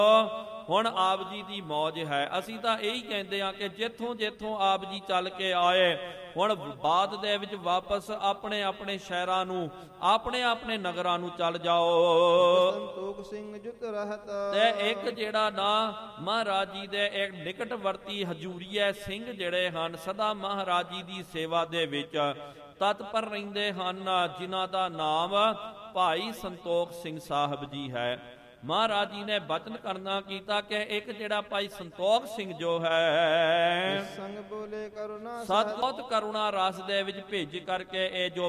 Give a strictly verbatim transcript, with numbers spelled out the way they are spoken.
ਹੁਣ ਆਪ ਜੀ ਦੀ ਮੌਜ ਹੈ। ਅਸੀਂ ਤਾਂ ਇਹੀ ਕਹਿੰਦੇ ਹਾਂ ਕਿ ਜਿੱਥੋਂ ਜਿੱਥੋਂ ਆਪ ਜੀ ਚੱਲ ਕੇ ਆਏ, ਹੁਣ ਬਾਅਦ ਦੇ ਵਿੱਚ ਵਾਪਸ ਆਪਣੇ ਆਪਣੇ ਸ਼ਹਿਰਾਂ ਨੂੰ, ਆਪਣੇ ਆਪਣੇ ਨਗਰਾਂ ਨੂੰ ਚੱਲ ਜਾਓ। ਸੰਤੋਖ ਸਿੰਘ ਜੁਤ ਰਹਤ ਤੇ ਇੱਕ ਜਿਹੜਾ ਨਾ ਮਹਾਰਾਜ ਜੀ ਦੇ ਇੱਕ ਨਿਕਟਵਰਤੀ ਹਜੂਰੀਏ ਸਿੰਘ ਜਿਹੜੇ ਹਨ, ਸਦਾ ਮਹਾਰਾਜ ਜੀ ਦੀ ਸੇਵਾ ਦੇ ਵਿੱਚ ਤਤਪਰ ਰਹਿੰਦੇ ਹਨ, ਜਿਨ੍ਹਾਂ ਦਾ ਨਾਮ ਭਾਈ ਸੰਤੋਖ ਸਿੰਘ ਸਾਹਿਬ ਜੀ ਹੈ। ਮਹਾਰਾਜ ਜੀ ਨੇ ਬਚਨ ਕਰਨਾ ਕੀਤਾ ਕਿ ਇੱਕ ਜਿਹੜਾ ਭਾਈ ਸੰਤੋਖ ਸਿੰਘ ਜੋ ਹੈ ਸੰਗ ਬੋਲੇ ਕਰੁਣਾ ਸਤਿ ਕਰੁਣਾ ਰਸ ਦੇ ਵਿੱਚ ਭੇਜ ਕਰਕੇ ਇਹ ਜੋ